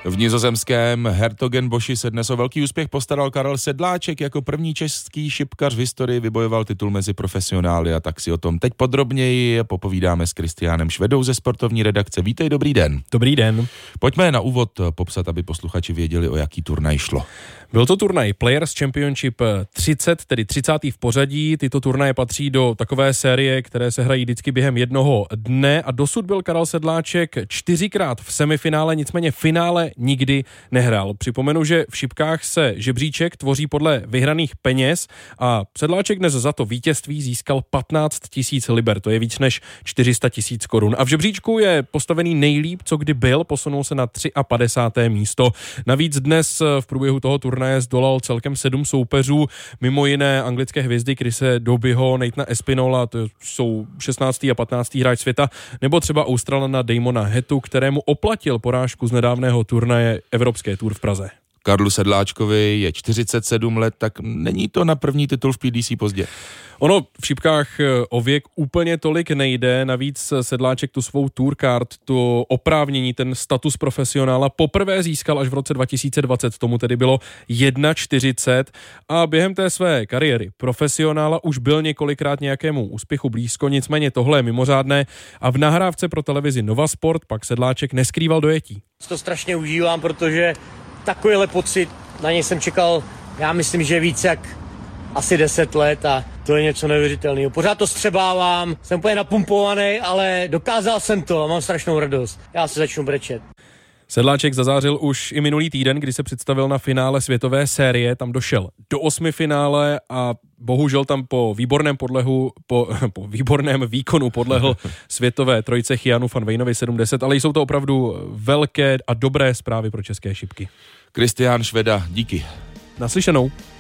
V nizozemském Hertogenboši se dnes o velký úspěch postaral Karel Sedláček. Jako první český šipkař v historii vybojoval titul mezi profesionály a tak si o tom teď podrobněji popovídáme s Kristiánem Švedou ze sportovní redakce. Vítej, dobrý den. Dobrý den. Pojďme na úvod popsat, aby posluchači věděli, o jaký turnaj šlo. Byl to turnaj Players Championship 30, tedy 30. v pořadí. Tyto turnaje patří do takové série, které se hrají vždycky během jednoho dne a dosud byl Karel Sedláček 4krát v semifinále, nicméně finále nikdy nehrál. Připomenu, že v šipkách se žebříček tvoří podle vyhraných peněz a Sedláček dnes za to vítězství získal 15 000 liber, to je víc než 400 000 korun. A v žebříčku je postavený nejlíp, co kdy byl, posunul se na 53. místo. Navíc dnes v průběhu toho turnaje zdolal celkem 7 soupeřů, mimo jiné anglické hvězdy Chrise Dobyho, Nathana Espinola, to jsou 16. a 15. hráč světa, nebo třeba Australana Damona Hetu, kterému oplatil porážku z nedávného turnaje Evropské Tour v Praze. Karlu Sedláčkovi je 47 let, tak není to na první titul v PDC pozdě. Ono v šipkách o věk úplně tolik nejde, navíc Sedláček tu svou tourcard, to oprávnění, ten status profesionála poprvé získal až v roce 2020, tomu tedy bylo 41 a během té své kariéry profesionála už byl několikrát nějakému úspěchu blízko, nicméně tohle je mimořádné a v nahrávce pro televizi Nova Sport pak Sedláček neskrýval dojetí. To strašně užívám, protože takovýhle pocit, na něj jsem čekal, já myslím, že víc jak asi 10 let a to je něco neuvěřitelného. Pořád to střebávám, jsem úplně napumpovaný, ale dokázal jsem to a mám strašnou radost. Já se začnu brečet. Sedláček zazářil už i minulý týden, kdy se představil na finále světové série, tam došel do 8 finále a bohužel tam po výborném výkonu podlehl světové trojce Chianu van Wijnovi 7-10, ale jsou to opravdu velké a dobré zprávy pro české šipky. Kristián Šveda, díky. Naslyšenou.